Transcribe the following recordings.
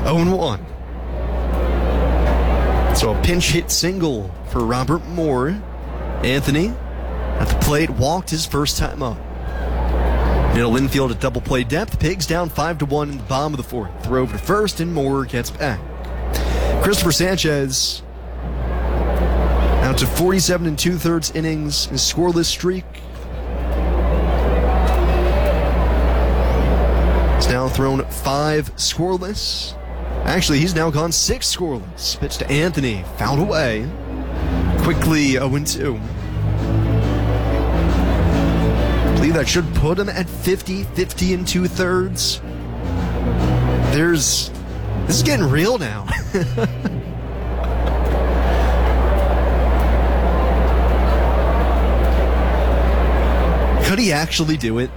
0-1. So a pinch hit single for Robert Moore. Anthony at the plate walked his first time up. Middle infield at double play depth. Pigs down 5-1 in the bottom of the fourth. Throw over to first and Moore gets back. Christopher Sanchez out to 47 2/3 innings. His scoreless streak. He's now thrown 5 scoreless. Actually, he's now gone 6 scoreless. Pitch to Anthony, fouled away. Quickly 0-2. I believe that should put him at 50 2/3. This is getting real now. Could he actually do it?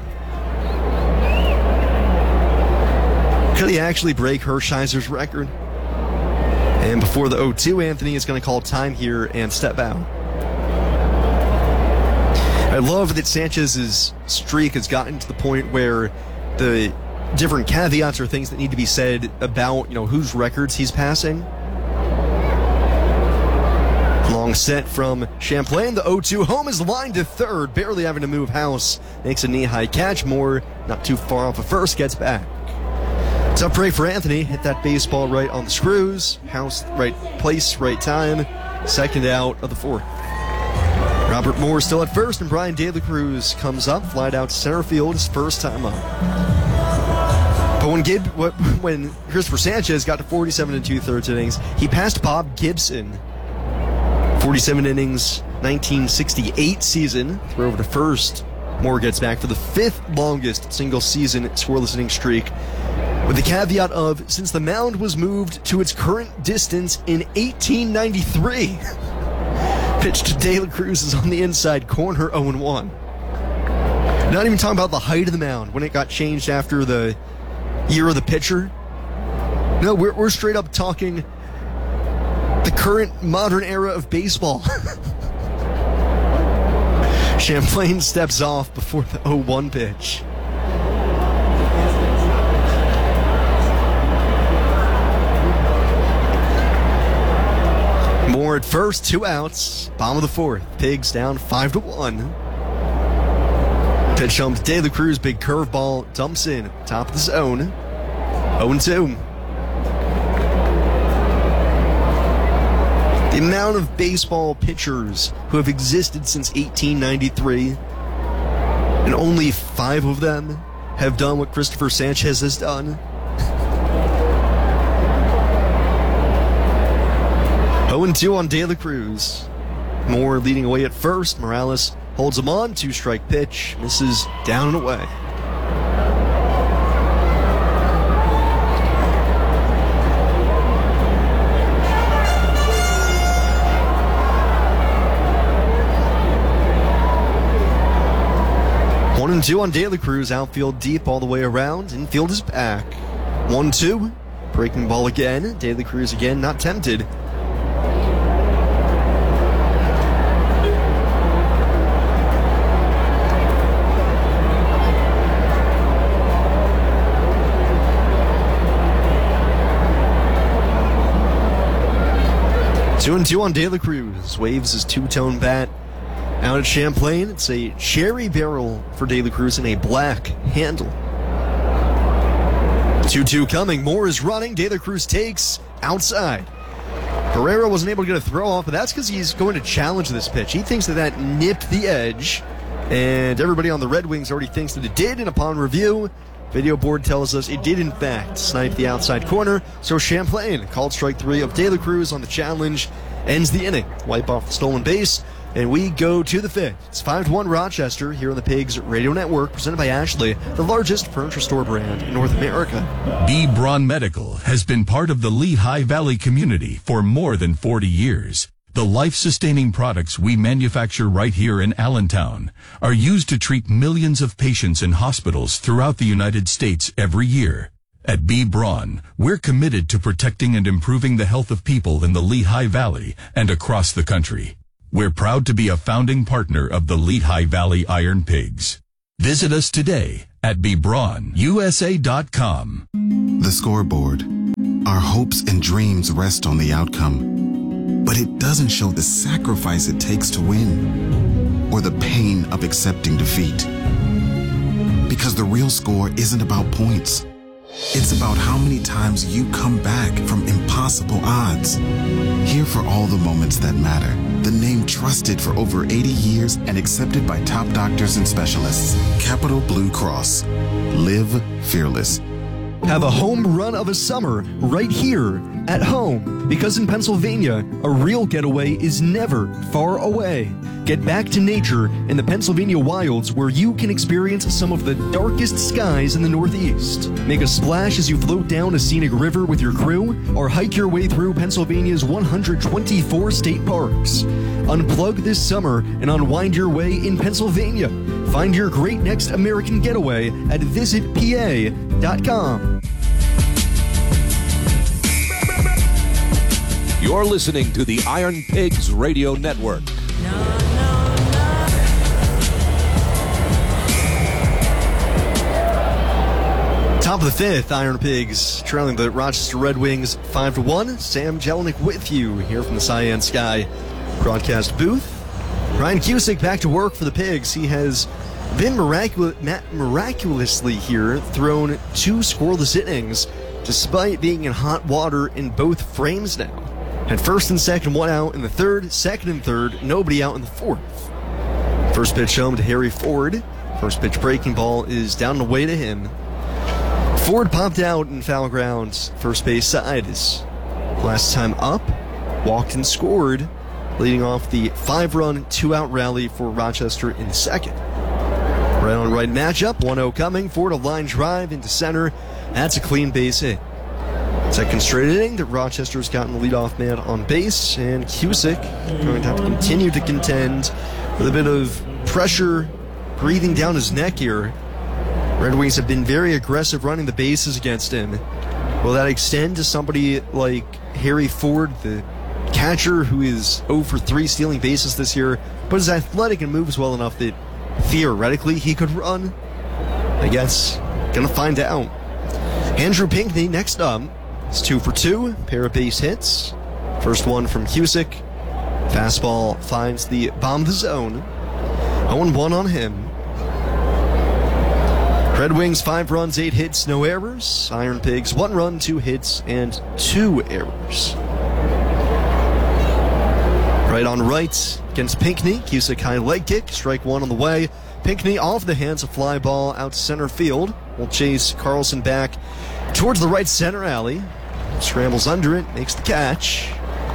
Could he actually break Hershiser's record? And before the 0-2, Anthony is going to call time here and step out. I love that Sanchez's streak has gotten to the point where the different caveats or things that need to be said about, whose records he's passing. Long set from Champlain. The 0-2 home is lined to third, barely having to move house. Makes a knee-high catch. Moore, not too far off of first, gets back. Tough break for Anthony. Hit that baseball right on the screws. House, right place, right time. Second out of the fourth. Robert Moore still at first, and Brian De La Cruz comes up, flied out to center field his first time up. But when Christopher Sanchez got to 47 2/3 innings, he passed Bob Gibson. 47 innings, 1968 season. Throw over to first. Moore gets back for the 5th longest single-season scoreless inning streak. With the caveat of, since the mound was moved to its current distance in 1893. Pitch to De La Cruz is on the inside corner, 0-1. Not even talking about the height of the mound when it got changed after the year of the pitcher. No, we're straight up talking the current modern era of baseball. Champlain steps off before the 0-1 pitch. Moore at first, 2 outs. Bottom of the fourth. Pigs down 5-1. Pitch home to De La Cruz. Big curveball. Dumps in. Top of the zone. 0-2. The amount of baseball pitchers who have existed since 1893, and only 5 of them have done what Christopher Sanchez has done. 0-2 on De La Cruz. Moore leading away at first. Morales holds him on. 2-strike pitch. Misses down and away. One and 2 on De La Cruz. Outfield deep all the way around. Infield is back. 1-2. Breaking ball again. De La Cruz again, not tempted. Two and 2 on De La Cruz. Waves his 2-tone bat out at Champlain. It's a cherry barrel for De La Cruz and a black handle. 2-2 coming. Moore is running. De La Cruz takes outside. Herrera wasn't able to get a throw off, but that's because he's going to challenge this pitch. He thinks that nipped the edge, and everybody on the Red Wings already thinks that it did, and upon review, video board tells us it did in fact snipe the outside corner. So Champlain called strike 3 of De La Cruz on the challenge, ends the inning. Wipe off the stolen base, and we go to the 5th. It's 5-1 Rochester here on the Pigs Radio Network, presented by Ashley, the largest furniture store brand in North America. B. Braun Medical has been part of the Lehigh Valley community for more than 40 years. The life-sustaining products we manufacture right here in Allentown are used to treat millions of patients in hospitals throughout the United States every year. At B. Braun, we're committed to protecting and improving the health of people in the Lehigh Valley and across the country. We're proud to be a founding partner of the Lehigh Valley Iron Pigs. Visit us today at bbraunusa.com. The scoreboard, Our hopes and dreams rest on the outcome, but it doesn't show the sacrifice it takes to win or the pain of accepting defeat. Because the real score isn't about points. It's about how many times you come back from impossible odds. Here for all the moments that matter. The name trusted for over 80 years and accepted by top doctors and specialists. Capital Blue Cross. Live fearless. Have a home run of a summer right here at home, because in Pennsylvania, a real getaway is never far away. Get back to nature in the Pennsylvania wilds, where you can experience some of the darkest skies in the Northeast. Make a splash as you float down a scenic river with your crew, or hike your way through Pennsylvania's 124 state parks. Unplug this summer and unwind your way in Pennsylvania. Find your great next American getaway at visitpa.com. You're listening to the Iron Pigs Radio Network. Top of the fifth, Iron Pigs trailing the Rochester Red Wings 5-1. Sam Jelinek with you here from the Cyan Sky broadcast booth. Ryan Cusick back to work for the Pigs. He has been miraculously here, thrown 2 scoreless innings, despite being in hot water in both frames now. Had first and second, 1 out in the third, second and third, nobody out in the fourth. First pitch home to Harry Ford. First pitch breaking ball is down and away to him. Ford popped out in foul ground, first base side. His last time up, walked and scored, leading off the 5-run, 2-out rally for Rochester in the second. Right on right matchup, 1-0 coming. Ford a line drive into center. That's a clean base hit. Second straight inning that Rochester's gotten the leadoff man on base, and Cusick going to have to continue to contend with a bit of pressure breathing down his neck here. Red Wings have been very aggressive running the bases against him. Will that extend to somebody like Harry Ford, the catcher, who is 0 for 3 stealing bases this year, but is athletic and moves well enough that theoretically he could run? I guess. Gonna find out. Andrew Pinckney next up. It's 2 for 2, pair of base hits. First one from Cusick. Fastball finds the bomb of the zone. 0-1 on him. Red Wings 5 runs, 8 hits, no errors. Iron Pigs 1 run, 2 hits, and 2 errors. Right on right against Pinckney. Cusick high leg kick, strike 1 on the way. Pinckney off the hands, a fly ball out to center field. Will chase Carlson back towards the right center alley. Scrambles under it, makes the catch.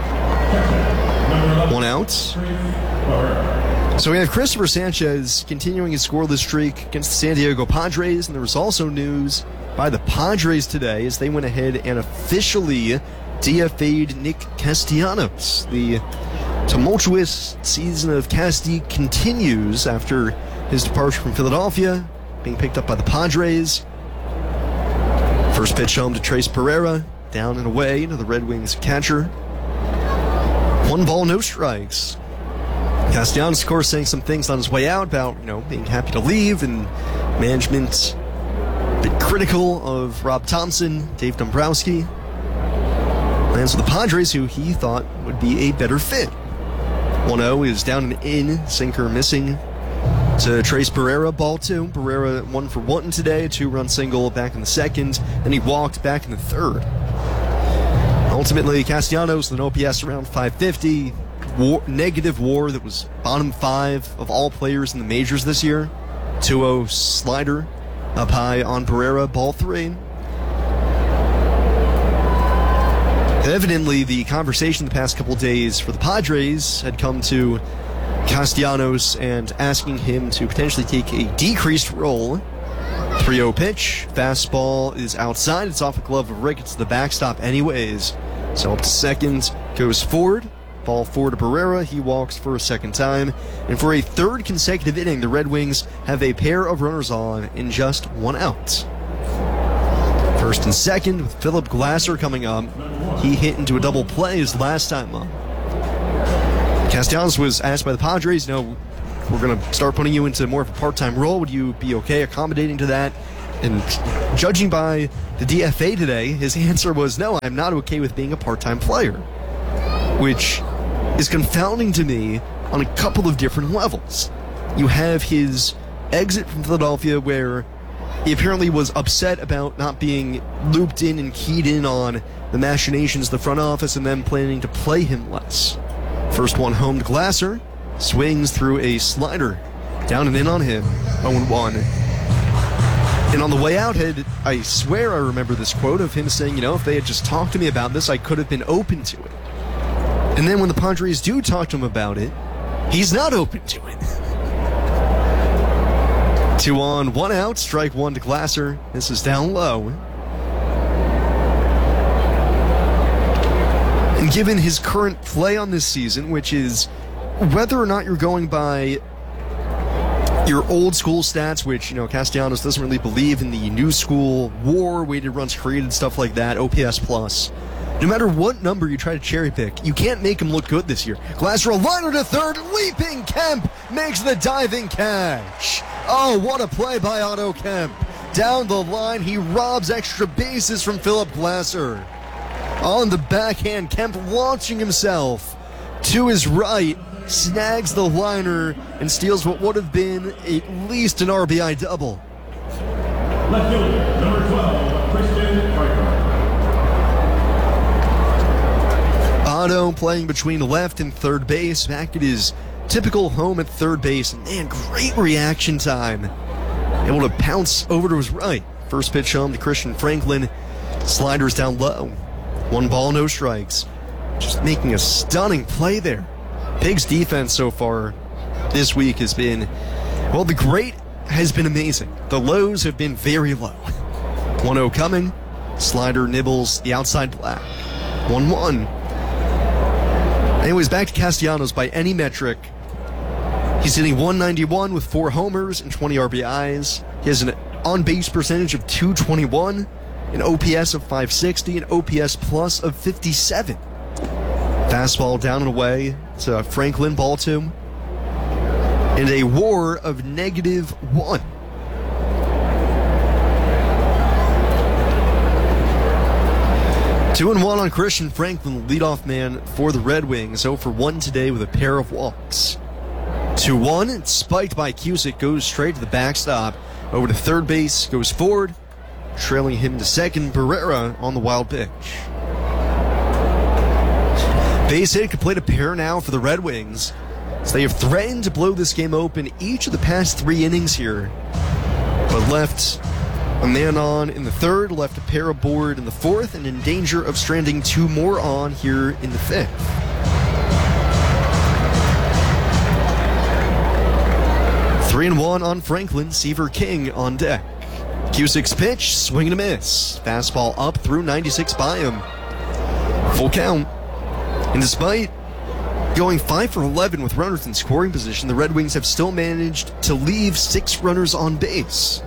1 out. So we have Christopher Sanchez continuing his scoreless streak against the San Diego Padres, and there was also news by the Padres today as they went ahead and officially DFA'd Nick Castellanos. The tumultuous season of Casti continues after his departure from Philadelphia, being picked up by the Padres. First pitch home to Trace Pereira, down and away to the Red Wings catcher. 1 ball, no strikes. Castellanos, of course, saying some things on his way out about, being happy to leave, and management a bit critical of Rob Thompson, Dave Dombrowski. Lands with the Padres, who he thought would be a better fit. 1-0 is down and in, sinker missing to Trace Pereira, ball 2. Pereira 1 for 1 today, a 2-run single back in the second, then he walked back in the third. Ultimately, Castellanos with an OPS around 550. Negative WAR that was bottom 5 of all players in the majors this year. 2-0 slider up high on Pereira, ball 3. Evidently, the conversation the past couple days for the Padres had come to Castellanos and asking him to potentially take a decreased role. 3-0 pitch, fastball is outside, it's off the glove of Rick, it's the backstop anyways. So up to second goes Ford. Ball 4 to Pereira. He walks for a second time. And for a third consecutive inning, the Red Wings have a pair of runners on in just 1 out. First and second with Philip Glasser coming up. He hit into a double play his last time up. Castellanos was asked by the Padres, we're going to start putting you into more of a part-time role. Would you be okay accommodating to that? And judging by the DFA today, his answer was, no, I'm not okay with being a part-time player, which is confounding to me on a couple of different levels. You have his exit from Philadelphia where he apparently was upset about not being looped in and keyed in on the machinations of the front office and them planning to play him less. First one home to Glasser, swings through a slider, down and in on him, 0-1. And on the way out, I swear I remember this quote of him saying, if they had just talked to me about this, I could have been open to it. And then when the Padres do talk to him about it, he's not open to it. 2 on, 1 out, strike 1 to Glasser. This is down low. And given his current play on this season, which is whether or not you're going by your old school stats, which, Castellanos doesn't really believe in the new school WAR, weighted runs created, stuff like that, OPS plus. No matter what number you try to cherry pick, you can't make him look good this year. Glasser, a liner to third, leaping Kemp makes the diving catch. Oh, what a play by Otto Kemp. Down the line, he robs extra bases from Philip Glasser. On the backhand, Kemp launching himself to his right, snags the liner and steals what would have been at least an RBI double. Left fielder, number 12, Christian Riker. Otto playing between left and third base, back at his typical home at third base. Man, great reaction time. Able to pounce over to his right. First pitch home to Christian Franklin. Sliders down low. 1 ball, no strikes. Just making a stunning play there. Pigs' defense so far this week has been, well, the great has been amazing. The lows have been very low. 1-0 coming. Slider nibbles the outside black. 1-1. Anyways, back to Castellanos by any metric. He's hitting .191 with 4 homers and 20 RBIs. He has an on-base percentage of .221, an OPS of .560, an OPS plus of .57. Fastball down and away to Franklin, ball 2. And a WAR of -1. Two and 1 on Christian Franklin, leadoff man for the Red Wings. 0 for 1 today with a pair of walks. 2-1, it's spiked by Cusick, goes straight to the backstop. Over to third base, goes forward. Trailing him to second, Barrera on the wild pitch. Base hit, complete a pair now for the Red Wings. So they have threatened to blow this game open each of the past 3 innings here. But left a man on in the third, left a pair aboard in the fourth, and in danger of stranding 2 more on here in the fifth. 3-1 on Franklin, Seaver King on deck. Cusick's pitch, swing and a miss. Fastball up through 96 by him. Full count. And despite going 5 for 11 with runners in scoring position, the Red Wings have still managed to leave 6 runners on base.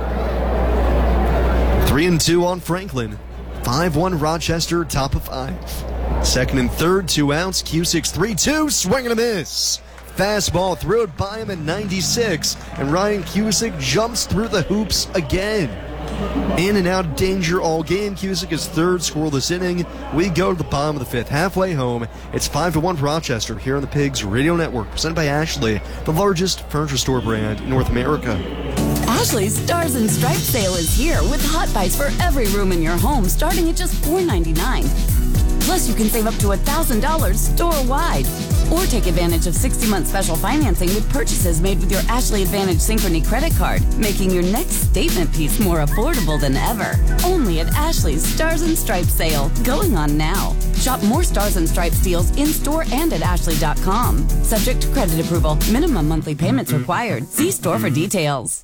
3-2 on Franklin. 5-1 Rochester, top of 5. Second and third, 2 outs. Cusick's 3-2, swing and a miss. Fastball threw it by him at 96, and Ryan Cusick jumps through the hoops again. In and out of danger all game. Cusick is third scoreless inning. We go to the bottom of the fifth, halfway home. It's 5-1 Rochester here on the Pigs Radio Network, presented by Ashley, the largest furniture store brand in North America. Ashley's Stars and Stripes sale is here with hot buys for every room in your home starting at just $4.99. Plus, you can save up to $1,000 store-wide. Or take advantage of 60-month special financing with purchases made with your Ashley Advantage Synchrony credit card, making your next statement piece more affordable than ever. Only at Ashley's Stars and Stripes sale, going on now. Shop more Stars and Stripes deals in-store and at ashley.com. Subject to credit approval. Minimum monthly payments required. See store for details.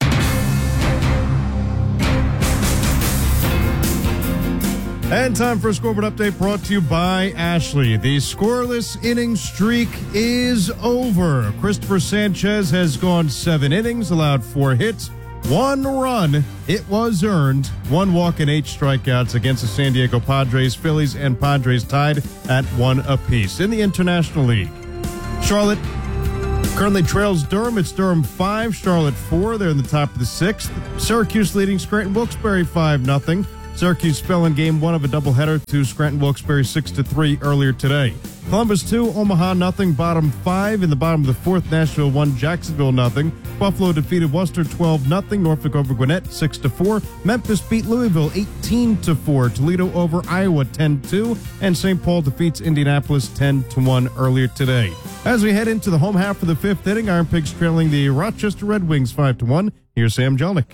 And time for a scoreboard update brought to you by Ashley. The scoreless inning streak is over. Christopher Sanchez has gone 7 innings, allowed 4 hits, 1 run. It was earned. 1 walk and 8 strikeouts against the San Diego Padres. Phillies and Padres tied at 1 apiece. In the International League, Charlotte Currently trails Durham. It's Durham 5, Charlotte 4. They're in the top of the 6th. Syracuse leading Scranton Wilkes-Barre 5-0. Syracuse fell in game 1 of a doubleheader to Scranton Wilkes-Barre 6-3 earlier today. Columbus 2, Omaha 0, bottom 5. In the bottom of the 4th, Nashville 1, Jacksonville 0. Buffalo defeated Worcester 12-0. Norfolk over Gwinnett 6-4. Memphis beat Louisville 18-4. Toledo over Iowa 10-2. And St. Paul defeats Indianapolis 10-1 earlier today. As we head into the home half of the 5th inning, Iron Pigs trailing the Rochester Red Wings 5-1. Here's Sam Jolnick.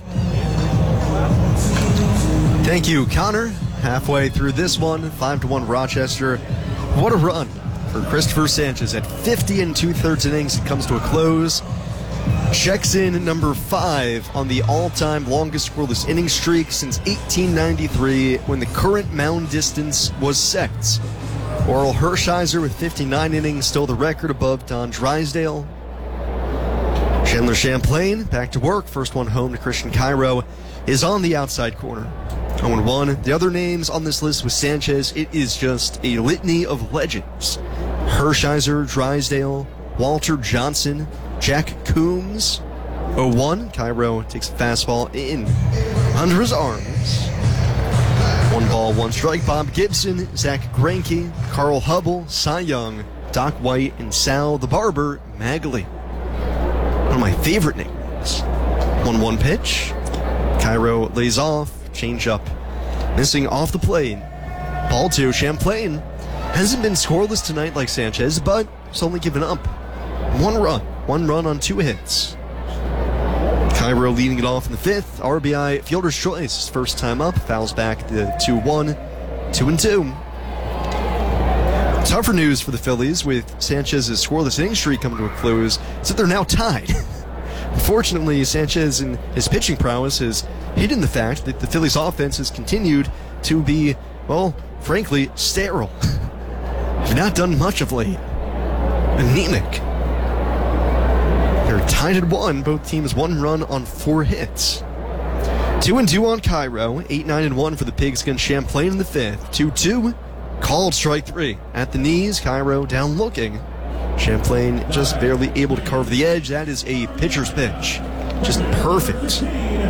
Thank you, Connor. Halfway through this one, 5-1 Rochester. What a run for Christopher Sanchez at 50 2/3 innings. It comes to a close. Checks in number 5 on the all-time longest scoreless inning streak since 1893, when the current mound distance was set. Oral Hershiser with 59 innings, still the record above Don Drysdale. Chandler Champlain back to work. First one home to Christian Cairo is on the outside corner. 0-1. The other names on this list with Sanchez, it is just a litany of legends. Hershiser, Drysdale, Walter Johnson, Jack Coombs. 0-1. Cairo takes a fastball in under his arms. 1 ball, 1 strike. Bob Gibson, Zach Greinke, Carl Hubble, Cy Young, Doc White, and Sal the Barber Magley. One of my favorite names. 1-1 pitch. Cairo lays off. Change up. Missing off the plate. Ball 2. Champlain hasn't been scoreless tonight like Sanchez, but he's only given up 1 run. 1 run on 2 hits. Cairo leading it off in the 5th. RBI fielder's choice. First time up. Fouls back the 2-1. 2-2. Tougher news for the Phillies with Sanchez's scoreless inning streak coming to a close is that they're now tied. Unfortunately, Sanchez and his pitching prowess has hidden the fact that the Phillies' offense has continued to be, well, frankly, sterile. They've not done much of late. Anemic. They're tied at 1. Both teams 1 run on 4 hits. 2-2 on Cairo. 8-9-1 for the Pigs against Champlain in the 5th. 2-2. Called strike 3. At the knees, Cairo down looking. Champlain just barely able to carve the edge. That is a pitcher's pitch. Just perfect.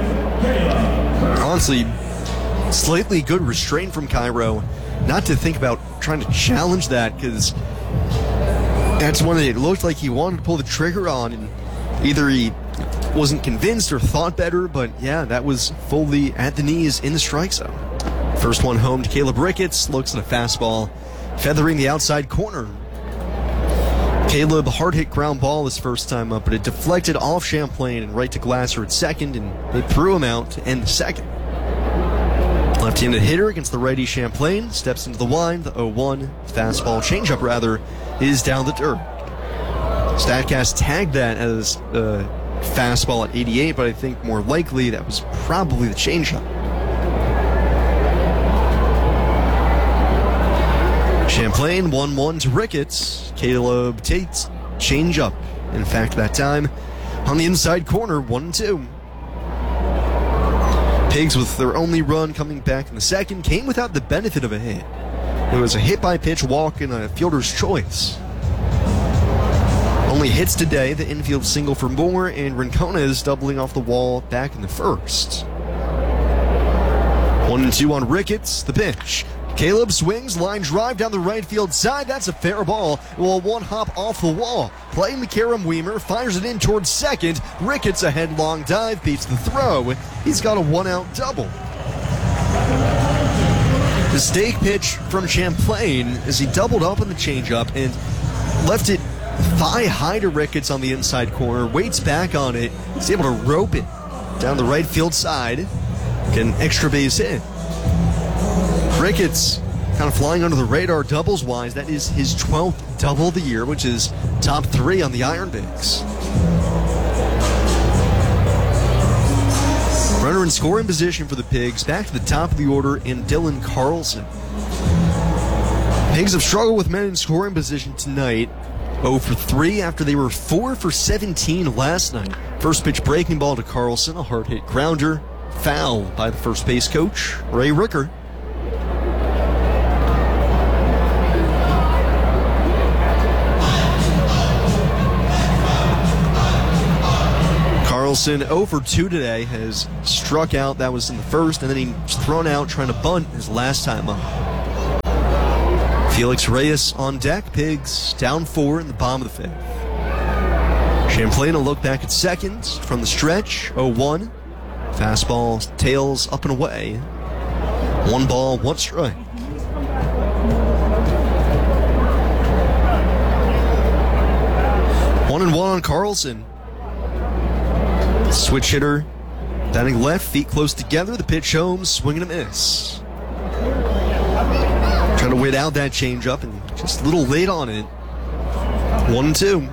Honestly, slightly good restraint from Cairo. Not to think about trying to challenge that, because that's one that it looked like he wanted to pull the trigger on, and either he wasn't convinced or thought better, but yeah, that was fully at the knees in the strike zone. First one home to Caleb Ricketts. Looks at a fastball feathering the outside corner. Caleb, hard hit ground ball his first time up, but it deflected off Champlain and right to Glasser at second, and they threw him out to end the second. Left-handed hitter against the righty Champlain, steps into the line. The 0-1 fastball, changeup rather, is down the dirt. Statcast tagged that as a fastball at 88, but I think more likely that was probably the changeup. Champlain 1-1 to Ricketts. Caleb takes change up. In fact, that time on the inside corner, 1-2. Pigs with their only run coming back in the second came without the benefit of a hit. It was a hit by pitch walk and a fielder's choice. Only hits today, the infield single for Moore, and Rincones doubling off the wall back in the first. 1-2 on Ricketts, the pitch. Caleb swings, line drive down the right field side. That's a fair ball. Well, 1 hop off the wall. Playing the Karam Weimer, fires it in towards second. Ricketts, a headlong dive, beats the throw. He's got a 1-out double. The stake pitch from Champlain as he doubled up on the changeup and left it thigh high to Ricketts on the inside corner. Waits back on it. He's able to rope it down the right field side. Get an extra base hit. Ricketts kind of flying under the radar doubles-wise. That is his 12th double of the year, which is top 3 on the Iron Pigs. Runner in scoring position for the Pigs. Back to the top of the order in Dylan Carlson. Pigs have struggled with men in scoring position tonight. 0 for 3 after they were 4 for 17 last night. First pitch breaking ball to Carlson. A hard hit grounder. Foul by the first base coach, Ray Ricker. Carlson 0 for 2 today, has struck out. That was in the first, and then he was thrown out trying to bunt his last time up. Felix Reyes on deck. Pigs down 4 in the bottom of the 5th. Champlain will look back at second from the stretch, 0-1. Fastball tails up and away. 1 ball, 1 strike. 1-1 on Carlson. Switch hitter, batting left, feet close together. The pitch home, swing and a miss. Trying to wait out that changeup and just a little late on it. 1-2.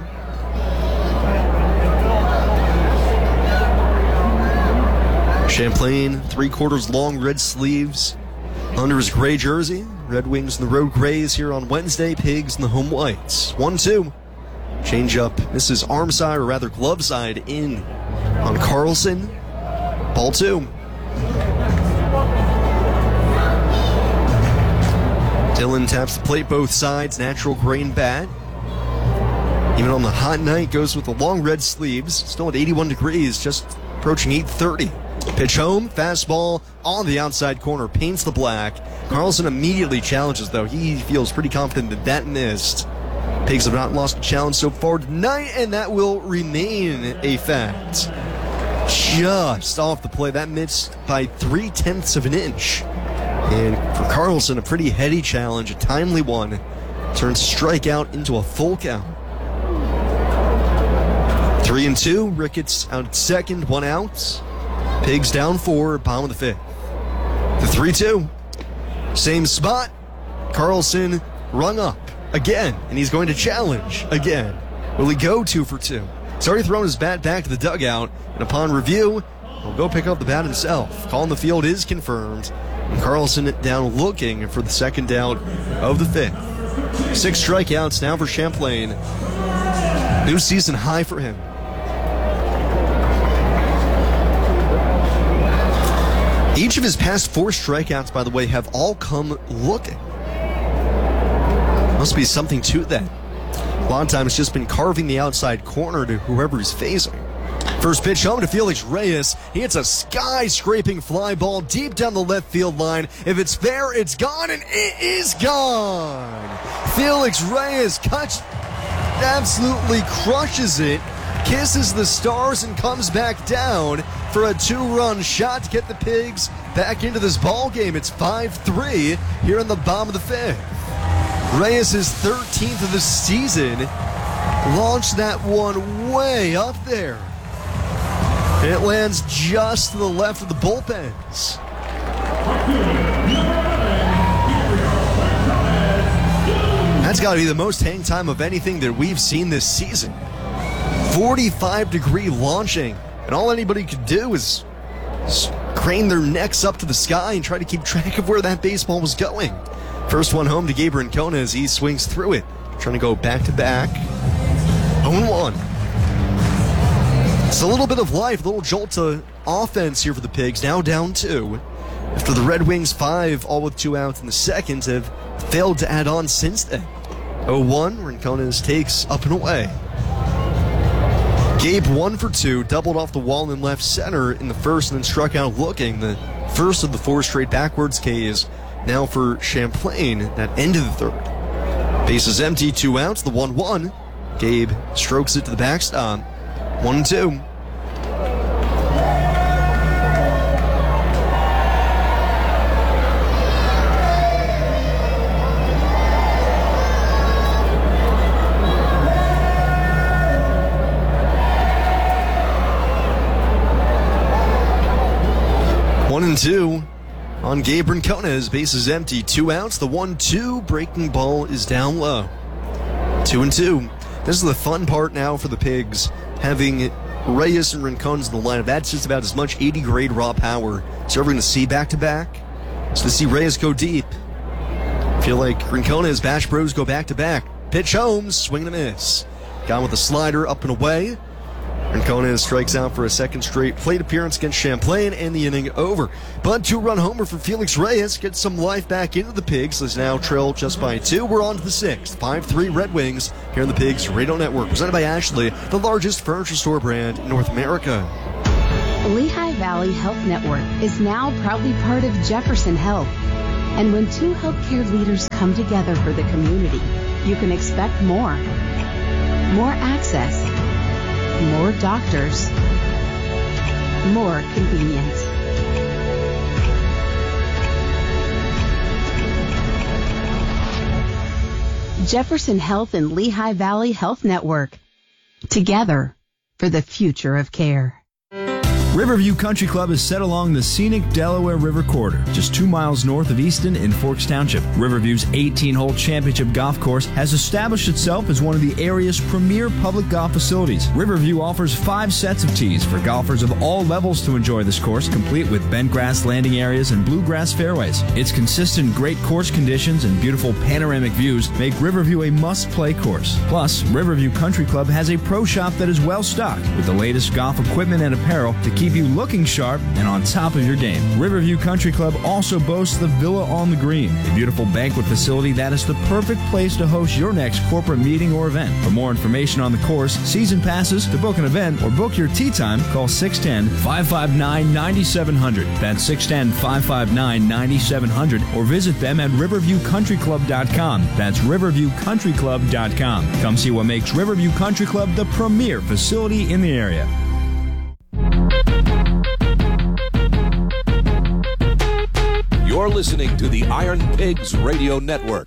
Champlain, 3/4 long red sleeves under his gray jersey. Red Wings in the road grays here on Wednesday. Pigs in the home whites. 1-2. Changeup misses arm side, or rather glove side, in on Carlson. Ball 2. Dylan taps the plate both sides, natural grain bat. Even on the hot night, goes with the long red sleeves. Still at 81 degrees, just approaching 8:30. Pitch home, fastball on the outside corner, paints the black. Carlson immediately challenges, though. He feels pretty confident that that missed. Pigs have not lost a challenge so far tonight, and that will remain a fact. Just off the play, that missed by 3/10 of an inch. And for Carlson, a pretty heady challenge, a timely one. Turns strikeout into a full count. 3-2, Ricketts out at second, 1 out. Pigs down 4, bottom of the 5th. The 3-2. Same spot. Carlson rung up again, and he's going to challenge again. Will he go 2 for 2? He's already thrown his bat back to the dugout, and upon review, he'll go pick up the bat himself. Call in the field is confirmed. And Carlson down looking for the second out of the 5th. 6 strikeouts now for Champlain. New season high for him. Each of his past 4 strikeouts, by the way, have all come looking. Must be something to that. A lot of times it's just been carving the outside corner to whoever he's facing. First pitch home to Felix Reyes. He hits a sky-scraping fly ball deep down the left field line. If it's fair, it's gone, and it is gone. Felix Reyes absolutely crushes it, kisses the stars, and comes back down for a 2-run shot to get the Pigs back into this ball game. It's 5-3 here in the bottom of the 5th. Reyes' 13th of the season launched that one way up there. And it lands just to the left of the bullpens. That's got to be the most hang time of anything that we've seen this season. 45-degree launching, and all anybody could do is crane their necks up to the sky and try to keep track of where that baseball was going. First one home to Gabe Rincona as he swings through it, trying to go back-to-back. 0-1. It's a little bit of life, a little jolt to offense here for the Pigs, now down 2. After the Red Wings 5, all with 2 outs in the second, have failed to add on since then. 0-1, Rincona's takes up and away. Gabe 1 for 2, doubled off the wall in left center in the first and then struck out looking. The first of the 4 straight backwards Ks now for Champlain at end of the 3rd. Bases empty, 2 outs, the 1-1. Gabe strokes it to the backstop. 1-2. On Gabe Rincona, his base is empty. 2 outs. The 1-2 breaking ball is down low. 2-2. This is the fun part now for the Pigs, having Reyes and Rincona in the lineup. That's just about as much 80 grade raw power. So we're going to see back-to-back. So to see Reyes go deep. I feel like Rincona's Bash Bros go back-to-back. Pitch home, swing and a miss. Gone with a slider up and away. Rincona strikes out for a second straight plate appearance against Champlain, and the inning over. But 2-run homer for Felix Reyes gets some life back into the Pigs. Let's now trail just by 2. We're on to the 6th. 5-3 Red Wings here on the Pigs Radio Network. Presented by Ashley, the largest furniture store brand in North America. Lehigh Valley Health Network is now proudly part of Jefferson Health. And when two healthcare leaders come together for the community, you can expect more. More access, more doctors, more convenience. Jefferson Health and Lehigh Valley Health Network. Together for the future of care. Riverview Country Club is set along the scenic Delaware River corridor, just 2 miles north of Easton in Forks Township. Riverview's 18-hole championship golf course has established itself as one of the area's premier public golf facilities. Riverview offers 5 sets of tees for golfers of all levels to enjoy this course, complete with bent grass landing areas and bluegrass fairways. Its consistent great course conditions and beautiful panoramic views make Riverview a must-play course. Plus, Riverview Country Club has a pro shop that is well-stocked with the latest golf equipment and apparel to keep you looking sharp and on top of your game. Riverview Country Club also boasts the Villa on the Green, a beautiful banquet facility that is the perfect place to host your next corporate meeting or event. For more information on the course, season passes, to book an event, or book your tee time, call 610-559-9700. That's 610-559-9700, or visit them at riverviewcountryclub.com. That's riverviewcountryclub.com. Come see what makes Riverview Country Club the premier facility in the area. You're listening to the Iron Pigs Radio Network.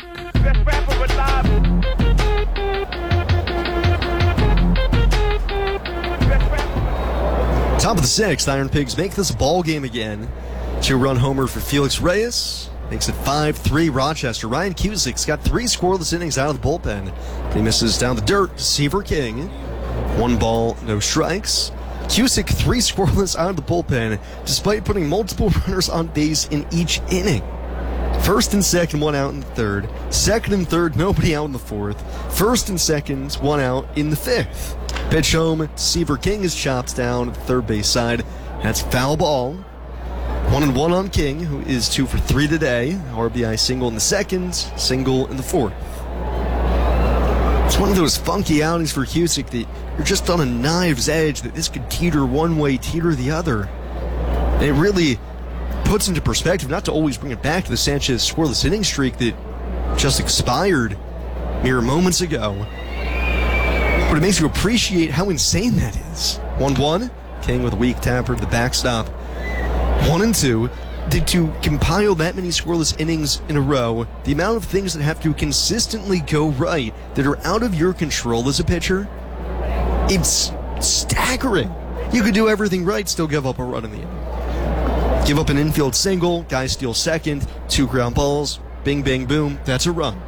Top of the 6th, Iron Pigs make this a ball game again. 2-run homer for Felix Reyes. Makes it 5-3 Rochester. Ryan Cusick's got 3 scoreless innings out of the bullpen. He misses down the dirt to Seaver King. 1 ball, no strikes. Cusick 3 scoreless out of the bullpen, despite putting multiple runners on base in each inning. First and second, 1 out in the third. Second and third, nobody out in the fourth. First and second, 1 out in the fifth. Pitch home, Seaver King is chopped down at the third base side. That's foul ball. 1-1 on King, who is 2 for 3 today. RBI single in the second, single in the fourth. It's one of those funky outings for Cusick that you're just on a knife's edge, that this could teeter one way, teeter the other. And it really puts into perspective, not to always bring it back to the Sanchez scoreless inning streak that just expired mere moments ago, but it makes you appreciate how insane that is. 1-1, King with a weak tapper to the backstop. 1-2. To compile that many scoreless innings in a row, the amount of things that have to consistently go right that are out of your control as a pitcher, it's staggering. You could do everything right, still give up a run in the inning. Give up an infield single, guy steals second, 2 ground balls, bing, bang, boom, that's a run.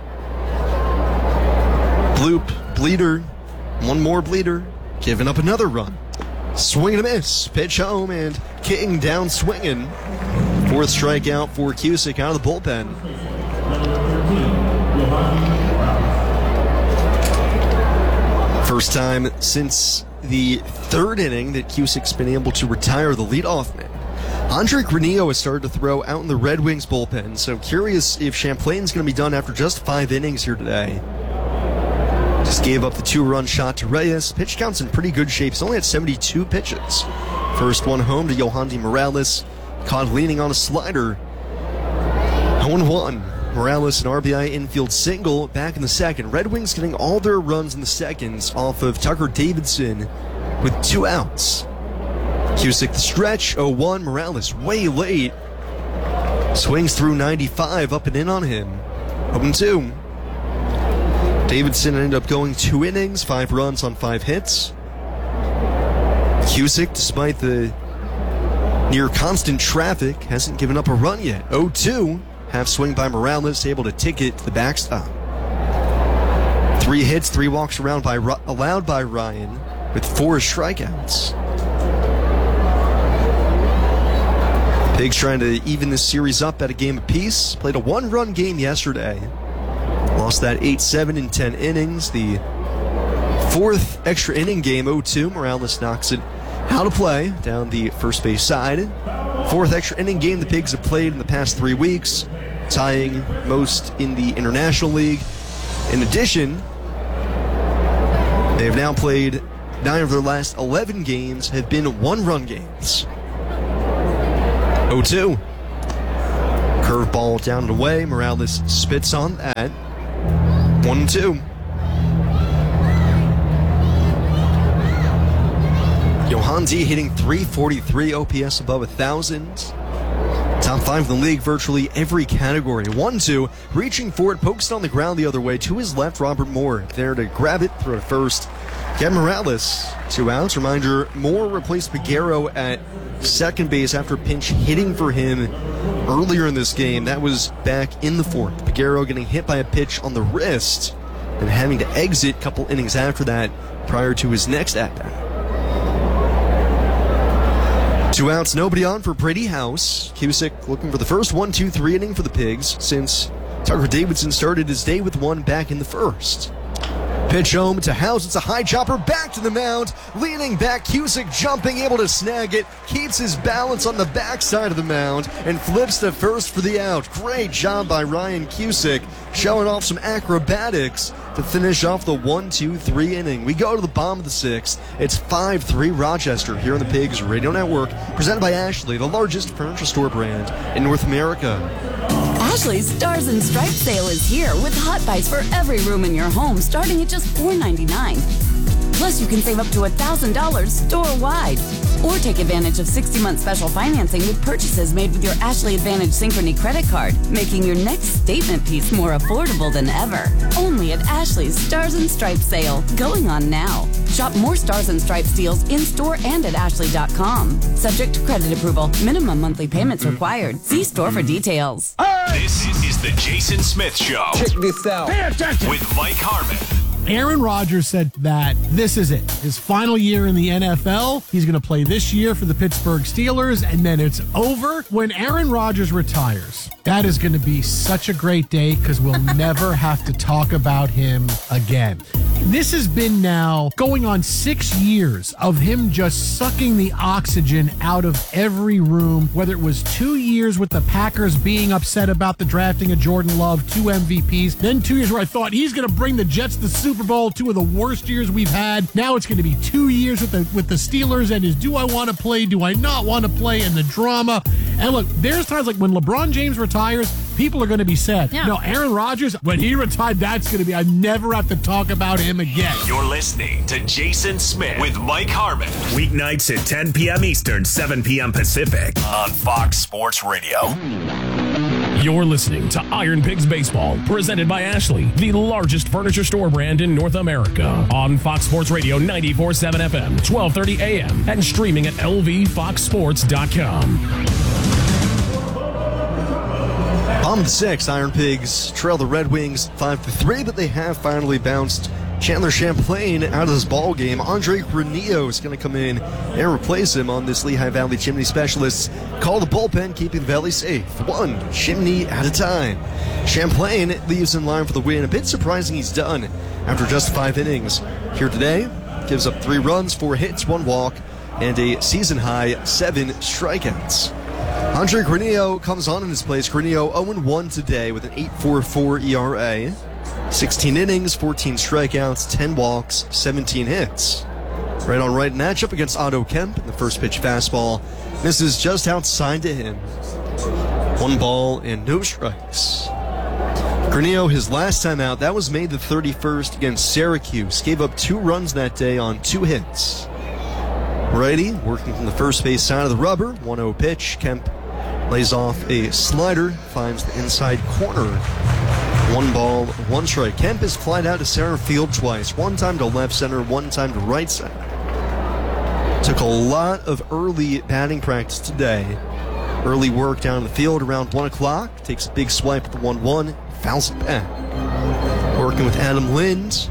Bloop, bleeder, 1 more bleeder, giving up another run. Swing and a miss, pitch home, and King down swinging. 4th strikeout for Cusick out of the bullpen. First time since the 3rd inning that Cusick's been able to retire the leadoff man. Andre Granillo has started to throw out in the Red Wings bullpen, so curious if Champlain's going to be done after just 5 innings here today. Just gave up the 2-run shot to Reyes. Pitch count's in pretty good shape. He's only had 72 pitches. First one home to Yohandy Morales. Caught leaning on a slider. 0-1. Morales, an RBI infield single back in the second. Red Wings getting all their runs in the seconds off of Tucker Davidson with 2 outs. Cusick the stretch, 0-1. Morales way late. Swings through 95, up and in on him. 0-2. Davidson ended up going 2 innings, 5 runs on 5 hits. Cusick, despite the near constant traffic, hasn't given up a run yet. 0-2. Half swing by Morales, able to tick it to the backstop. 3 hits, 3 walks allowed by Ryan, with 4 strikeouts. Pigs trying to even this series up at a game apiece. Played a 1-run game yesterday. Lost that 8-7 in 10 innings. The 4th extra inning game, 0-2. Morales knocks it out of play down the first base side. 4th extra inning game the Pigs have played in the past 3 weeks, tying most in the International League. In addition, they have now played 9 of their last 11 games have been 1-run games. 0-2. Curveball down and away. Morales spits on that. 1-2. Yohanzi hitting .343, OPS above 1,000. Top 5 in the league, virtually every category. 1-2, reaching for it, pokes it on the ground the other way. To his left, Robert Moore there to grab it, throw it first. Get Morales, 2 outs. Reminder, Moore replaced Peguero at second base after pinch hitting for him earlier in this game. That was back in the 4th. Peguero getting hit by a pitch on the wrist and having to exit a couple innings after that prior to his next at-bat. 2 outs, nobody on for Brady House. Cusick looking for the first 1-2-3 inning for the Pigs since Tucker Davidson started his day with 1 back in the 1st. Pitch home to House. It's a high chopper back to the mound. Leaning back, Cusick jumping, able to snag it. Keeps his balance on the backside of the mound and flips to first for the out. Great job by Ryan Cusick, showing off some acrobatics to finish off the 1-2-3 inning. We go to the bottom of the 6th. It's 5-3 Rochester here on the Pigs Radio Network, presented by Ashley, the largest furniture store brand in North America. Ashley's Stars and Stripes sale is here with hot buys for every room in your home starting at just $4.99. Plus, you can save up to $1,000 store-wide. Or take advantage of 60-month special financing with purchases made with your Ashley Advantage Synchrony credit card, making your next statement piece more affordable than ever. Only at Ashley's Stars and Stripes sale, going on now. Shop more Stars and Stripes deals in-store and at ashley.com. Subject to credit approval. Minimum monthly payments required. See store for details. This is the Jason Smith Show. Check this out. Pay attention. With Mike Harmon. Aaron Rodgers said that this is it. His final year in the NFL. He's going to play this year for the Pittsburgh Steelers, and then it's over. When Aaron Rodgers retires, that is going to be such a great day because we'll never have to talk about him again. This has been now going on 6 years of him just sucking the oxygen out of every room, whether it was 2 years with the Packers being upset about the drafting of Jordan Love, 2 MVPs, then 2 years where I thought he's going to bring the Jets to the Super Bowl, 2 of the worst years we've had. Now it's going to be 2 years with the Steelers and his do I want to play, do I not want to play, and the drama. And look, there's times like when LeBron James retires, people are going to be sad. Yeah. No, Aaron Rodgers, when he retired, that's going to be, I never have to talk about him again. You're listening to Jason Smith with Mike Harmon. Weeknights at 10 p.m. Eastern, 7 p.m. Pacific on Fox Sports Radio. You're listening to Iron Pigs Baseball, presented by Ashley, the largest furniture store brand in North America. On Fox Sports Radio 94.7 FM, 12:30 a.m. and streaming at lvfoxsports.com. Bottom of the 6th, Iron Pigs trail the Red Wings 5-3, but they have finally bounced Chandler Champlain out of this ball game. Andre Granillo is going to come in and replace him on this Lehigh Valley Chimney Specialists. Call the bullpen, keeping the Valley safe, 1 chimney at a time. Champlain leaves in line for the win. A bit surprising he's done after just 5 innings. Here today, gives up 3 runs, 4 hits, 1 walk, and a season-high 7 strikeouts. Andre Granillo comes on in his place. Granillo 0-1 today with an 8.44 ERA. 16 innings, 14 strikeouts, 10 walks, 17 hits. Right on right matchup against Otto Kemp in the first pitch fastball. This is just outside to him. 1 ball and no strikes. Granillo, his last time out, that was May the 31st against Syracuse. Gave up 2 runs that day on 2 hits. Righty, working from the first base side of the rubber. 1-0 pitch. Kemp lays off a slider, finds the inside corner. 1 ball, 1 strike. Kemp has flied out to center field twice. 1 time to left center, 1 time to right center. Took a lot of early batting practice today. Early work down in the field around 1 o'clock. Takes a big swipe at the 1-1, fouls it back. Working with Adam Lind.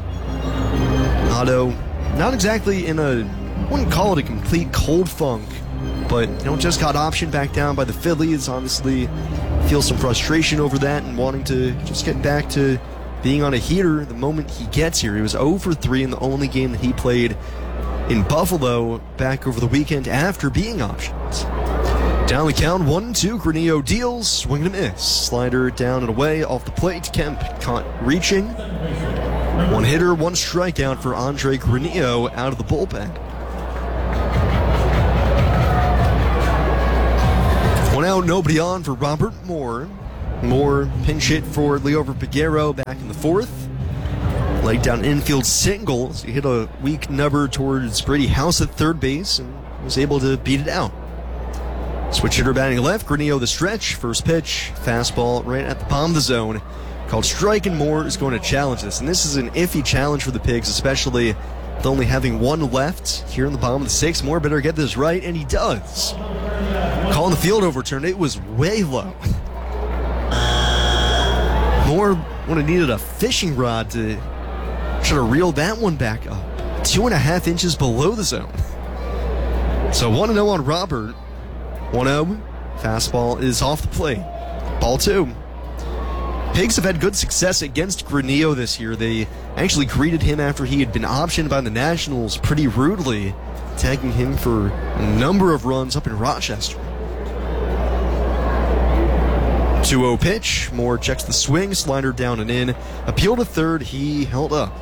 Otto, not exactly in a, wouldn't call it a complete cold funk, but just got optioned back down by the Phillies. Obviously feels some frustration over that and wanting to just get back to being on a heater the moment he gets here. He was 0-3 in the only game that he played in Buffalo back over the weekend after being optioned. Down the count, 1-2. Granillo deals, swing and a miss. Slider down and away off the plate. Kemp caught reaching. 1 hitter, 1 strikeout for Andre Granillo out of the bullpen. One out, nobody on for Robert Moore. Moore pinch hit for Leo Figueroa back in the fourth. Laid down infield singles. He hit a weak number towards Brady House at third base and was able to beat it out. Switch hitter batting left. Granillo the stretch. First pitch. Fastball right at the bottom of the zone. Called strike, and Moore is going to challenge this. And this is an iffy challenge for the Pigs, especially with only having one left here in the bottom of the sixth. Moore better get this right, and he does. Calling the field overturned. It was way low. Moore would have needed a fishing rod to try to reel that one back up. 2.5 inches below the zone. So 1-0 on Robert. 1-0. Fastball is off the plate. Ball 2. Pigs have had good success against Granillo this year. They actually greeted him after he had been optioned by the Nationals pretty rudely, tagging him for a number of runs up in Rochester. 2-0 pitch. Moore checks the swing, slider down and in. Appeal to third, he held up.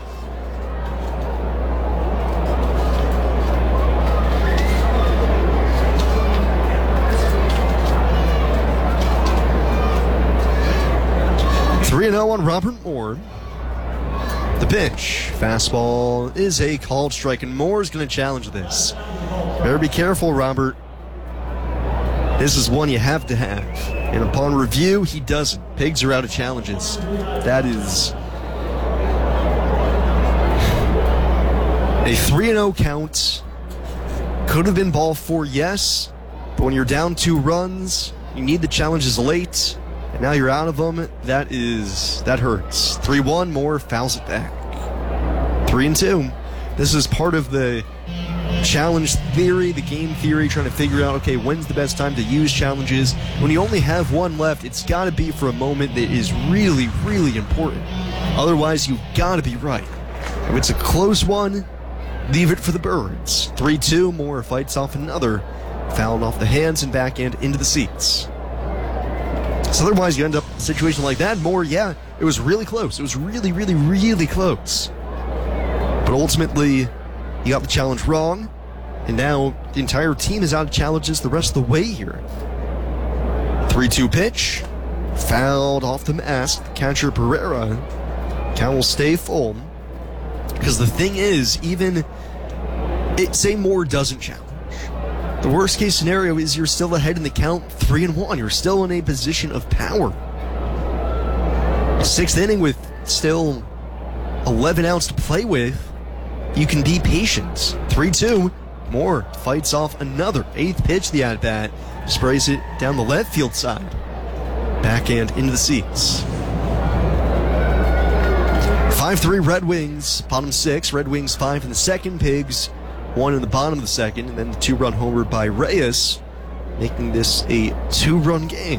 On Robert Moore. The pitch. Fastball is a called strike, and Moore is going to challenge this. Better be careful, Robert. This is one you have to have. And upon review, he doesn't. Pigs are out of challenges. That is a 3-0 count. Could have been ball 4, yes. But when you're down 2 runs, you need the challenges late. And now you're out of them. That hurts. 3-1, Moore fouls it back. 3-2. This is part of the challenge theory, the game theory, trying to figure out, okay, when's the best time to use challenges? When you only have one left, it's got to be for a moment that is really, really important. Otherwise, you've got to be right. If it's a close one, leave it for the birds. 3-2, Moore fights off another. Fouled off the hands and backhand into the seats. So otherwise, you end up in a situation like that. Moore, yeah, it was really close. It was really, really, really close. But ultimately, you got the challenge wrong, and now the entire team is out of challenges the rest of the way here. 3-2 pitch. Fouled off the mask. Catcher Pereira. Count will stay full. Because the thing is, say Moore doesn't challenge. The worst case scenario is you're still ahead in the count 3-1. You're still in a position of power. 6th inning with still 11 outs to play with. You can be patient. 3-2. Moore fights off another 8th pitch, the at-bat. Sprays it down the left field side. Backhand into the seats. 5-3 Red Wings. Bottom 6. Red Wings 5 in the second. Pigs 1 in the bottom of the second, and then the 2-run homer by Reyes, making this a 2-run game.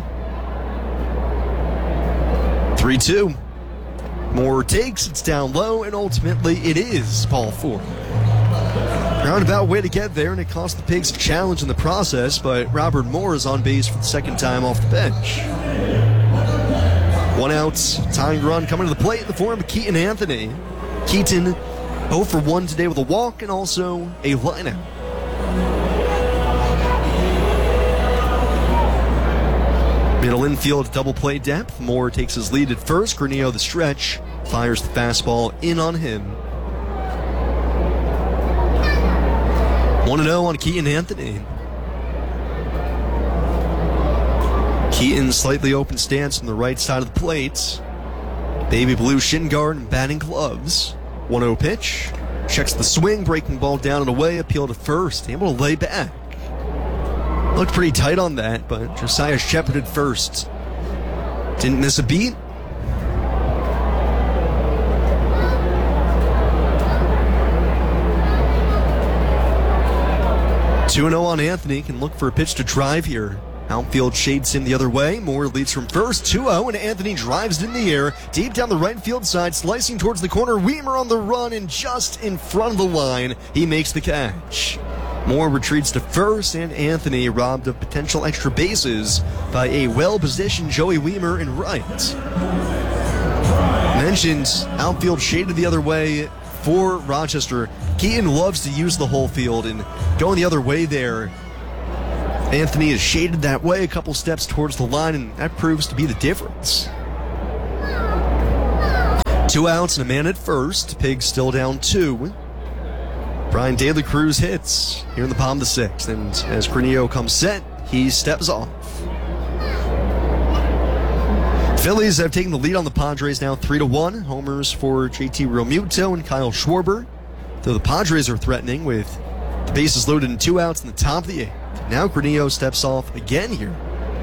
3-2. Moore takes, it's down low, and ultimately it is ball 4. Roundabout way to get there, and it cost the Pigs a challenge in the process, but Robert Moore is on base for the second time off the bench. 1 out, tying run coming to the plate in the form of Keaton Anthony. Keaton 0 for 1 today with a walk and also a lineout. Middle infield double play depth. Moore takes his lead at first. Granillo the stretch. Fires the fastball in on him. 1-0 on Keaton Anthony. Keaton slightly open stance on the right side of the plate. Baby blue shin guard and batting gloves. 1-0 pitch. Checks the swing, breaking ball down and away. Appeal to first. Able to lay back. Looked pretty tight on that, but Josiah shepherded first. Didn't miss a beat. Two-0 on Anthony. Can look for a pitch to drive here. Outfield shades him the other way. Moore leads from first. 2-0, and Anthony drives it in the air. Deep down the right field side, slicing towards the corner. Weimer on the run, and just in front of the line, he makes the catch. Moore retreats to first, and Anthony robbed of potential extra bases by a well-positioned Joey Weimer in right. Mentioned outfield shaded the other way for Rochester. Keaton loves to use the whole field, and going the other way there Anthony is shaded that way, a couple steps towards the line, and that proves to be the difference. 2 outs and a man at first. Pigs still down 2. Brian De La Cruz hits here in the bottom of the 6th, and as Granillo comes set, he steps off. Phillies have taken the lead on the Padres now 3-1. Homers for JT Realmuto and Kyle Schwarber. Though the Padres are threatening with the bases loaded and 2 outs in the top of the 8th. Now Granillo steps off again here.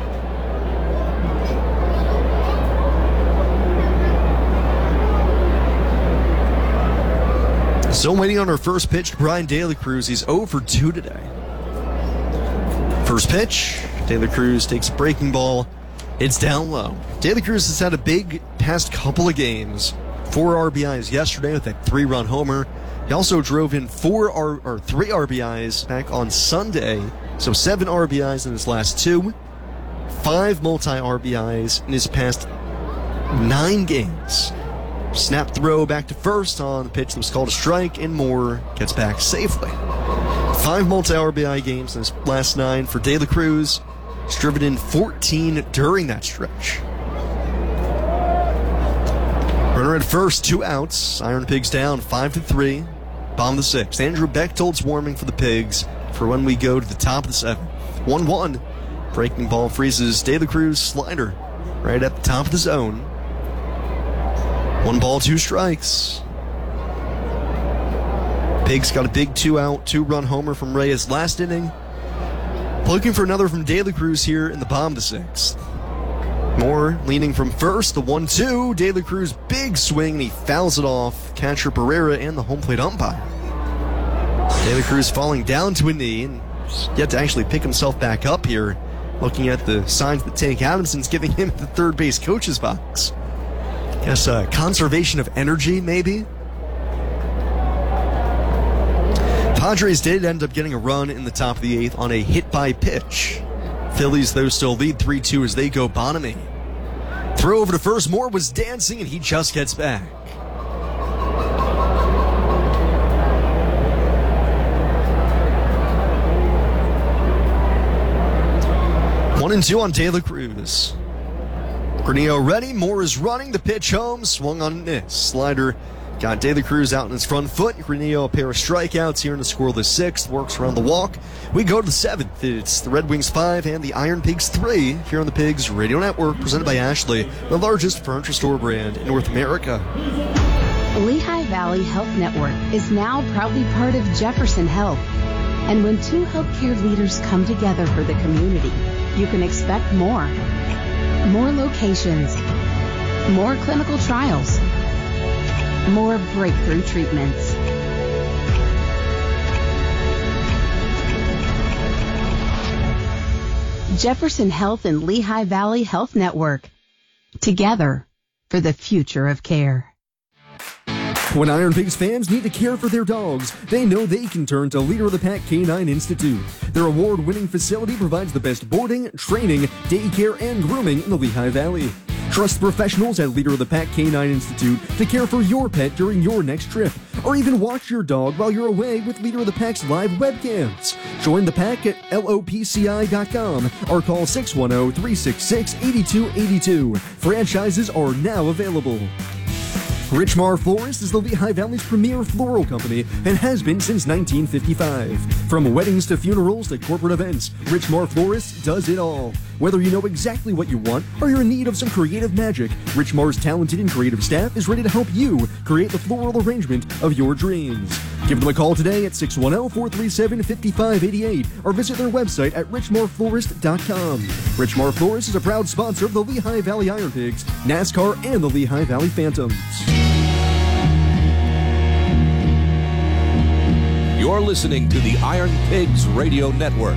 Still waiting on our first pitch to Brian De La Cruz. He's 0 for 2 today. First pitch, De La Cruz takes a breaking ball. It's down low. De La Cruz has had a big past couple of games. 4 RBIs yesterday with that 3-run homer. He also drove in 3 RBIs back on Sunday. So 7 RBIs in his last 2. 5 multi-RBIs in his past 9 games. Snap throw back to first on the pitch that was called a strike, and Moore gets back safely. 5 multi-RBI games in his last 9 for De La Cruz. He's driven in 14 during that stretch. Runner at first, 2 outs. Iron Pigs down 5-3. Bottom of the 6th. Andrew Bechtold's warming for the Pigs for when we go to the top of the 7th. 1-1. Breaking ball freezes De La Cruz slider right at the top of the zone. 1 ball, 2 strikes. Pigs got a big 2-out, 2-run homer from Reyes last inning. Looking for another from De La Cruz here in the bottom of the 6th. Moore leaning from first, the 1-2. De La Cruz, big swing, and he fouls it off catcher Pereira and the home plate umpire. De La Cruz falling down to a knee and yet to actually pick himself back up here. Looking at the signs that Tank Adamson's giving him at the third base coach's box. Guess conservation of energy, maybe? Padres did end up getting a run in the top of the 8th on a hit by pitch. Phillies, though, still lead 3-2 as they go bottom 8. Throw over to first. Moore was dancing, and he just gets back. One and 2 on De La Cruz. Granillo ready. Moore is running. The pitch home. Swung on and missed. Slider got De La Cruz out on his front foot. Granillo, a pair of strikeouts here in the scoreless 6th. Works around the walk. We go to the 7th. It's the Red Wings 5 and the Iron Pigs 3 here on the Pigs Radio Network, presented by Ashley, the largest furniture store brand in North America. Lehigh Valley Health Network is now proudly part of Jefferson Health. And when 2 healthcare leaders come together for the community, you can expect more. More locations, more clinical trials, more breakthrough treatments. Jefferson Health and Lehigh Valley Health Network. Together for the future of care. When Iron Pigs fans need to care for their dogs, they know they can turn to Leader of the Pack Canine Institute. Their award-winning facility provides the best boarding, training, daycare, and grooming in the Lehigh Valley. Trust professionals at Leader of the Pack Canine Institute to care for your pet during your next trip, or even watch your dog while you're away with Leader of the Pack's live webcams. Join the pack at LOPCI.com or call 610-366-8282. Franchises are now available. Richmar Florist is the Lehigh Valley's premier floral company and has been since 1955. From weddings to funerals to corporate events, Richmar Florist does it all. Whether you know exactly what you want or you're in need of some creative magic, Richmar's talented and creative staff is ready to help you create the floral arrangement of your dreams. Give them a call today at 610-437-5588 or visit their website at richmarflorist.com. Richmar Florist is a proud sponsor of the Lehigh Valley Iron Pigs, NASCAR, and the Lehigh Valley Phantoms. You're listening to the Iron Pigs Radio Network.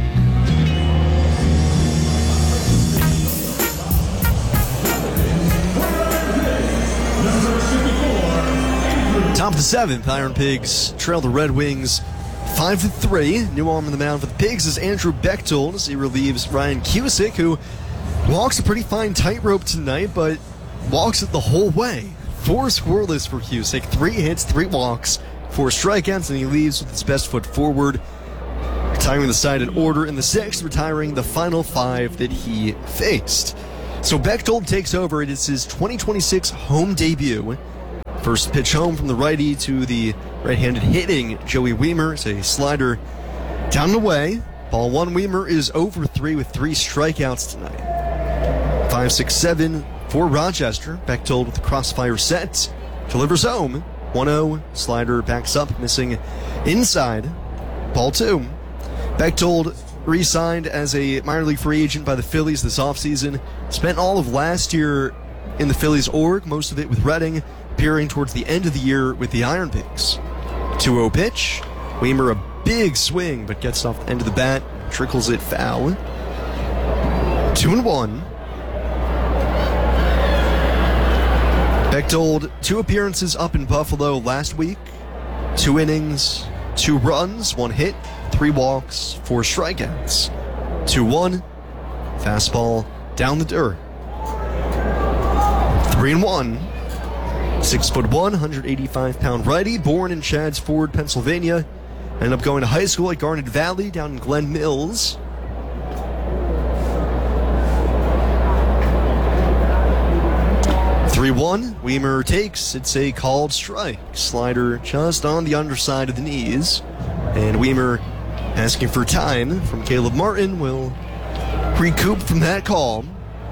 Top of the 7th, Iron Pigs trail the Red Wings 5-3. New arm in the mound for the Pigs is Andrew Bechtold as he relieves Ryan Cusick, who walks a pretty fine tightrope tonight, but walks it the whole way. 4 scoreless for Cusick, 3 hits, 3 walks, 4 strikeouts, and he leaves with his best foot forward. Retiring the side in order in the 6th, retiring the final 5 that he faced. So Bechtold takes over. It is his 2026 home debut. First pitch home from the righty to the right-handed hitting Joey Wiemer. It's a slider down and away. Ball 1. Wiemer is over 3 with 3 strikeouts tonight. 5-6-7 for Rochester. Bechtold with the crossfire set. Delivers home. 1-0. Slider backs up, missing inside. Ball 2. Bechtold re-signed as a minor league free agent by the Phillies this offseason. Spent all of last year in the Phillies org, most of it with Reading, appearing towards the end of the year with the Iron Pigs. 2-0 pitch. Wiemer a big swing, but gets off the end of the bat, trickles it foul. 2-1. Bechtold, 2 appearances up in Buffalo last week. 2 innings, 2 runs, 1 hit, 3 walks, 4 strikeouts. 2-1. Fastball down the dirt. 3-1. 6'1", 185-pound righty, born in Chadds Ford, Pennsylvania. Ended up going to high school at Garnet Valley down in Glen Mills. Wiemer takes. It's a called strike. Slider just on the underside of the knees. And Wiemer, asking for time from Caleb Martin, will recoup from that call.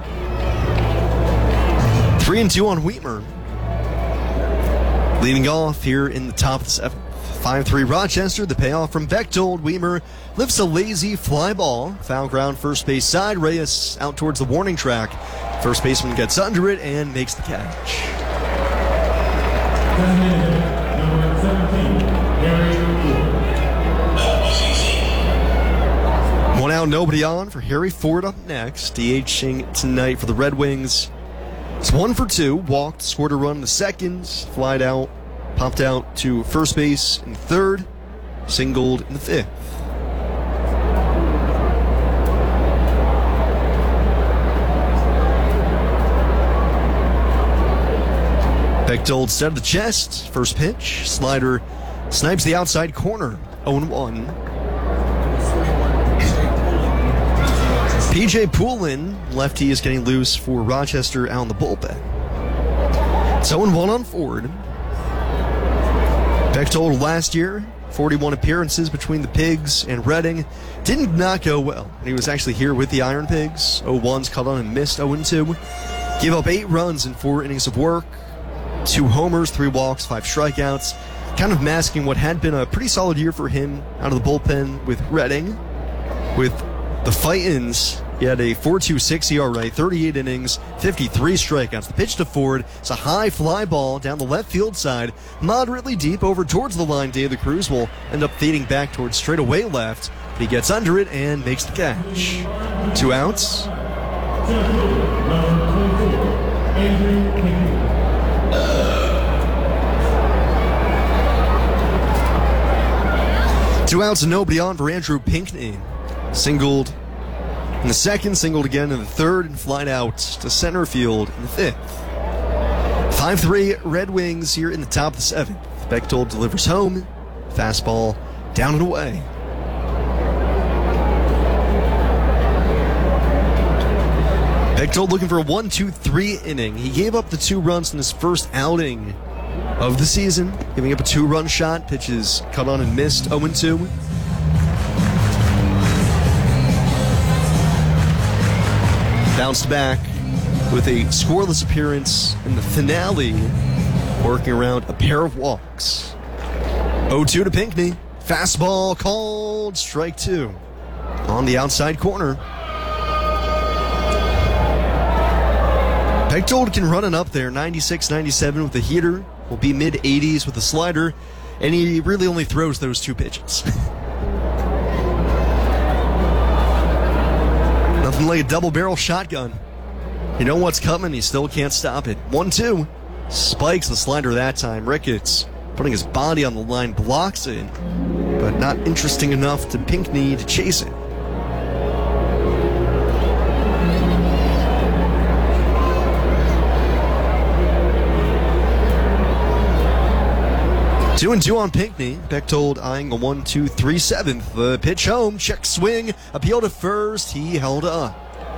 3-2 on Wiemer. Leading off here in the top of the 7th. 5-3 Rochester. The payoff from Bechtold. Wiemer lifts a lazy fly ball. Foul ground first base side. Reyes out towards the warning track. First baseman gets under it and makes the catch. Number 17, Harry Ford. 1 out, nobody on for Harry Ford up next. DHing tonight for the Red Wings. It's 1 for 2. Walked, scored a run in the 2nd. Flied out, popped out to first base in the 3rd. Singled in the 5th. Bechtold set of the chest. First pitch. Slider snipes the outside corner. 0-1. PJ Poulin, lefty, is getting loose for Rochester out in the bullpen. It's 0-1 on Ford. Bechtold last year, 41 appearances between the Pigs and Reading. Did not go well. He was actually here with the Iron Pigs. 0-1's cut on and missed. 0-2. Gave up 8 runs in 4 innings of work. 2 homers, 3 walks, 5 strikeouts. Kind of masking what had been a pretty solid year for him out of the bullpen with Reading. With the Fightins, he had a 4.26 ERA, 38 innings, 53 strikeouts. The pitch to Ford, it's a high fly ball down the left field side, moderately deep over towards the line. De La Cruz will end up fading back towards straightaway left. But he gets under it and makes the catch. 2 outs. Two outs and nobody on for Andrew Pinckney. Singled in the 2nd, singled again in the 3rd, and flied out to center field in the 5th. 5-3 Red Wings here in the top of the 7th. Bechtold delivers home. Fastball down and away. Bechtold looking for a 1-2-3 inning. He gave up the 2 runs in his first outing of the season, giving up a 2-run shot. Pitches cut on and missed. 0-2. Bounced back with a scoreless appearance in the finale, working around a pair of walks. 0-2 to Pinckney. Fastball called strike 2 on the outside corner. Bechtold can run it up there, 96-97 with the heater. Will be mid-80s with the slider, and he really only throws those 2 pitches. Nothing like a double-barrel shotgun. You know what's coming, you still can't stop it. 1-2. Spikes the slider that time. Ricketts putting his body on the line, blocks it, but not interesting enough to Pinckney to chase it. 2-2 on Pinckney. Bechtold eyeing a 1-2-3 seventh. The pitch home, check swing, appeal to first. He held up.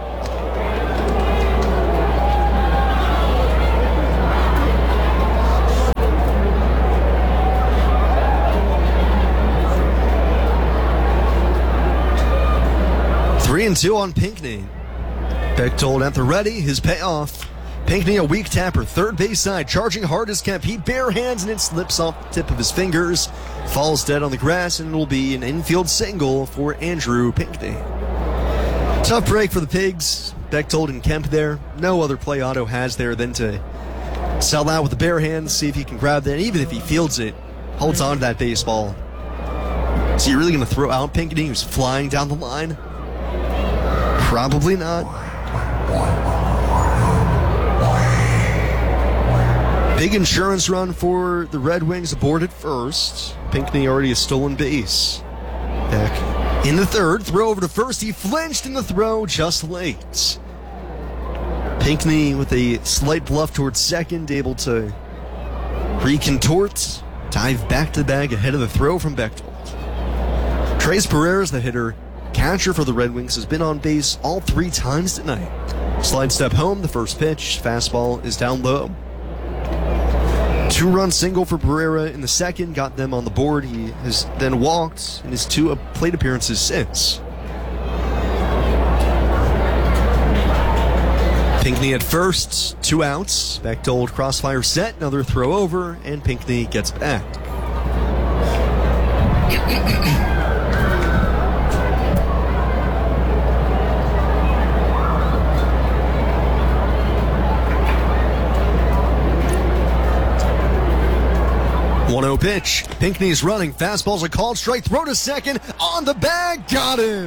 Three and two on Pinckney. Bechtold at the ready, his payoff. Pinckney, a weak tapper, third base side, charging hard as can. He bare hands and it slips off the tip of his fingers, falls dead on the grass, and it will be an infield single for Andrew Pinckney. Tough break for the Pigs. Bechtold and Kemp there. No other play Otto has there than to sell out with the bare hands, see if he can grab that. Even if he fields it, holds on to that baseball. Is he really going to throw out Pinckney, who's flying down the line? Probably not. Big insurance run for the Red Wings aboard at first. Pinckney already a stolen base. Back in the third, throw over to first. He flinched in the throw just late. Pinckney with a slight bluff towards second, able to recontort, dive back to the bag ahead of the throw from Bechtold. Trace Pereira's the hitter. Catcher for the Red Wings has been on base all 3 times tonight. Slide step home, the first pitch. Fastball is down low. 2-run single for Pereira in the second, got them on the board. He has then walked in his 2 plate appearances since. Pinckney at first, 2 outs. Bechtold crossfire set, another throw over, and Pinckney gets back. 1-0 pitch. Pinckney's running. Fastball's a called strike. Throw to second. On the bag. Got him.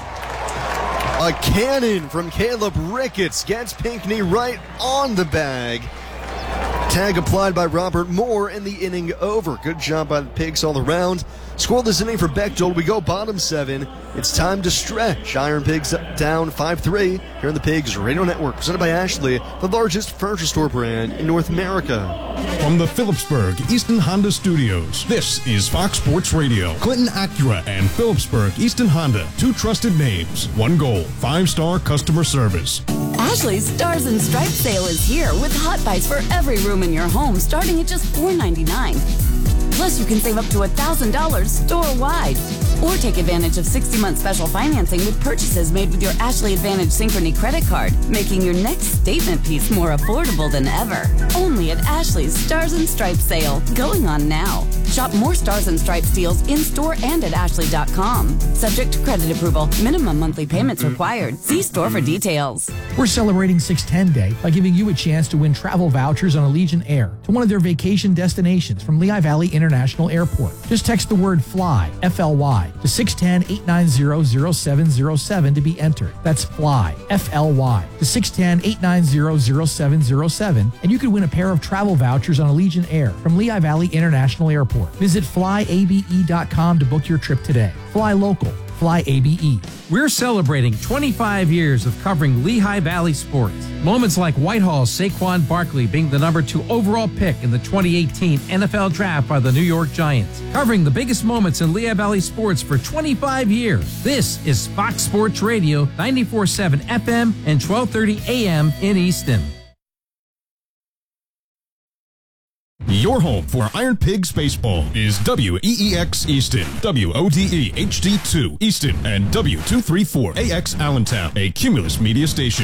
A cannon from Caleb Ricketts gets Pinckney right on the bag. Tag applied by Robert Moore and the inning over. Good job by the Pigs all around. Scoreless inning for Bechtold. We go bottom 7. It's time to stretch. Iron Pigs down 5-3 here on the Pigs Radio Network, presented by Ashley, the largest furniture store brand in North America. From the Phillipsburg Easton Honda Studios, this is Fox Sports Radio. Clinton Acura and Phillipsburg Easton Honda, 2 trusted names, 1 goal, 5-star customer service. Ashley's Stars and Stripes sale is here with hot buys for every room in your home starting at just $4.99. Plus, you can save up to $1,000 store-wide. Or take advantage of 60-month special financing with purchases made with your Ashley Advantage Synchrony credit card, making your next statement piece more affordable than ever. Only at Ashley's Stars and Stripes sale, going on now. Shop more Stars and Stripes deals in-store and at ashley.com. Subject to credit approval. Minimum monthly payments required. See store for details. We're celebrating 610 Day by giving you a chance to win travel vouchers on Allegiant Air to one of their vacation destinations from Lehigh Valley International Airport. Just text the word FLY, F-L-Y, to 610-890-0707 to be entered. That's FLY, F-L-Y, to 610-890-0707, and you could win a pair of travel vouchers on Allegiant Air from Lehigh Valley International Airport. Visit flyabe.com to book your trip today. Fly local. Fly ABE. We're celebrating 25 years of covering Lehigh Valley sports. Moments like Whitehall's Saquon Barkley being the number 2 overall pick in the 2018 NFL Draft by the New York Giants. Covering the biggest moments in Lehigh Valley sports for 25 years. This is Fox Sports Radio, 94.7 FM and 1230 AM in Easton. Your home for Iron Pigs baseball is WEEX Easton, WODE HD2 Easton, and W234AX Allentown, a Cumulus media station.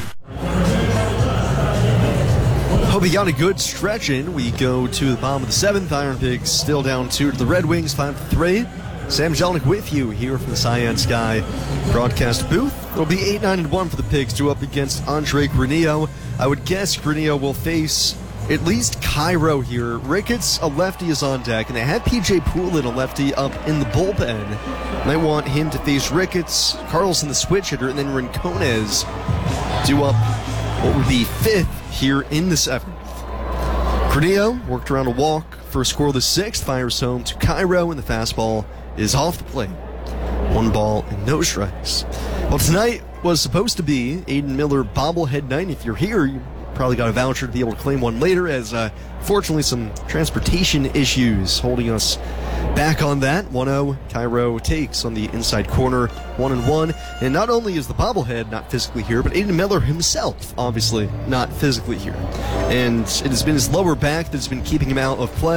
Hope you got a good stretch in. We go to the bottom of the 7th. Iron Pigs still down 2 to the Red Wings, 5-3. Sam Jelnick with you here from the Cyan Sky broadcast booth. It'll be 8-9-1 for the Pigs, due up against Andre Granillo. I would guess Granillo will face at least Cairo here. Ricketts, a lefty, is on deck, and they have P.J. Poulin, a lefty, up in the bullpen. Might want him to face Ricketts, Carlson, the switch hitter, and then Rincones due up what would be 5th here in the 7th. Granillo worked around a walk for a scoreless 6th, fires home to Cairo, and the fastball is off the plate. 1 ball and no strikes. Well, tonight was supposed to be Aiden Miller bobblehead night. If you're here, you probably got a voucher to be able to claim one later, as fortunately some transportation issues holding us back on that. 1-0, Cairo takes on the inside corner, 1-1. And not only is the bobblehead not physically here, but Aiden Miller himself, obviously, not physically here. And it has been his lower back that's been keeping him out of play.